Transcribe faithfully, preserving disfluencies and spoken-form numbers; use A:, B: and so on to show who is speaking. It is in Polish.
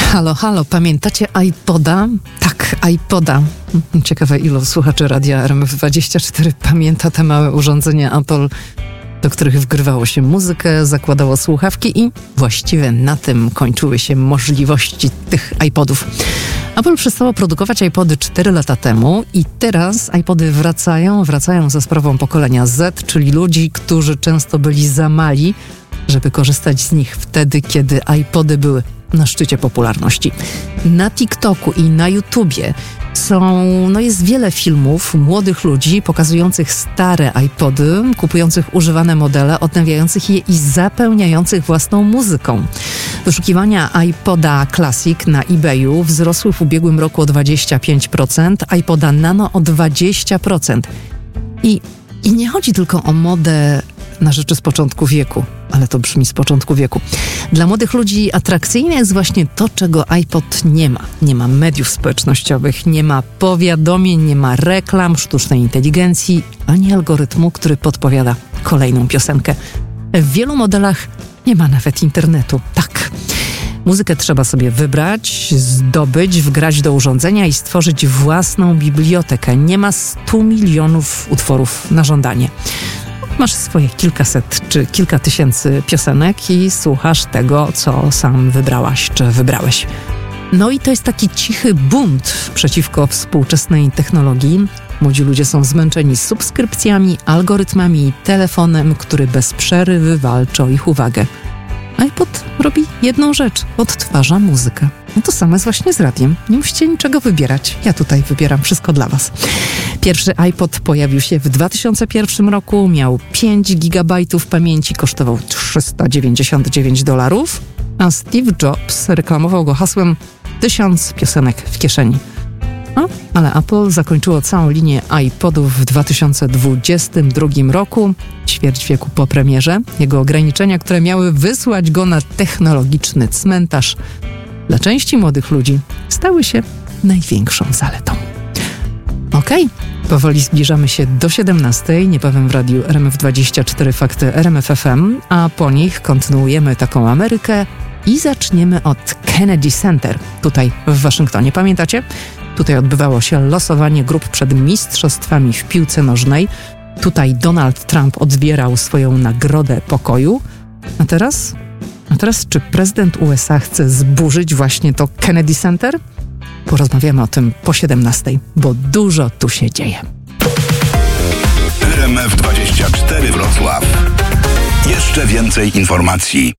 A: Halo, halo, pamiętacie iPoda? Tak, iPoda. Ciekawe, ilu słuchaczy radia R M F dwadzieścia cztery pamięta te małe urządzenia Apple, do których wgrywało się muzykę, zakładało słuchawki i właściwie na tym kończyły się możliwości tych iPodów. Apple przestało produkować iPody cztery lata temu i teraz iPody wracają, wracają za sprawą pokolenia Z, czyli ludzi, którzy często byli za mali, żeby korzystać z nich wtedy, kiedy iPody były na szczycie popularności. Na TikToku i na YouTubie są, no jest wiele filmów młodych ludzi pokazujących stare iPody, kupujących używane modele, odnawiających je i zapełniających własną muzyką. Wyszukiwania iPoda Classic na eBayu wzrosły w ubiegłym roku o dwadzieścia pięć procent, iPoda Nano o dwadzieścia procent. I, i nie chodzi tylko o modę na rzeczy z początku wieku, ale to brzmi z początku wieku. Dla młodych ludzi atrakcyjne jest właśnie to, czego iPod nie ma. Nie ma mediów społecznościowych, nie ma powiadomień, nie ma reklam, sztucznej inteligencji, ani algorytmu, który podpowiada kolejną piosenkę. W wielu modelach nie ma nawet internetu. Tak. Muzykę trzeba sobie wybrać, zdobyć, wgrać do urządzenia i stworzyć własną bibliotekę. Nie ma stu milionów utworów na żądanie. Masz swoje kilkaset czy kilka tysięcy piosenek i słuchasz tego, co sam wybrałaś czy wybrałeś. No i to jest taki cichy bunt przeciwko współczesnej technologii. Młodzi ludzie są zmęczeni subskrypcjami, algorytmami i telefonem, który bez przerwy walczy o ich uwagę. iPod robi jedną rzecz, odtwarza muzykę. No to samo jest właśnie z radiem. Nie musicie niczego wybierać. Ja tutaj wybieram wszystko dla was. Pierwszy iPod pojawił się w dwa tysiące pierwszym roku, miał pięć gigabajtów pamięci, kosztował trzysta dziewięćdziesiąt dziewięć dolarów, a Steve Jobs reklamował go hasłem tysiąc piosenek w kieszeni. No, ale Apple zakończyło całą linię iPodów w dwa tysiące dwudziestym drugim roku, ćwierć wieku po premierze. Jego ograniczenia, które miały wysłać go na technologiczny cmentarz, dla części młodych ludzi stały się największą zaletą. Okej, okay. Powoli zbliżamy się do siedemnastej, niebawem w radiu R M F dwadzieścia cztery Fakty R M F F M, a po nich kontynuujemy taką Amerykę i zaczniemy od Kennedy Center, tutaj w Waszyngtonie. Pamiętacie? Tutaj odbywało się losowanie grup przed mistrzostwami w piłce nożnej. Tutaj Donald Trump odbierał swoją nagrodę pokoju. A teraz? A teraz czy prezydent U S A chce zburzyć właśnie to Kennedy Center? Porozmawiamy o tym po siedemnastej, bo dużo tu się dzieje.
B: R M F dwadzieścia cztery Wrocław. Jeszcze więcej informacji.